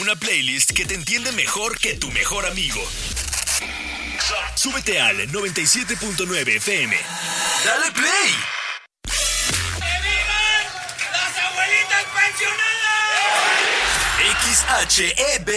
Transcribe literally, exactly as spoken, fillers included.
una playlist que te entiende mejor que tu mejor amigo. Súbete al noventa y siete punto nueve F M. ¡Dale play! ¡Que vivan las abuelitas pensionadas! X H E B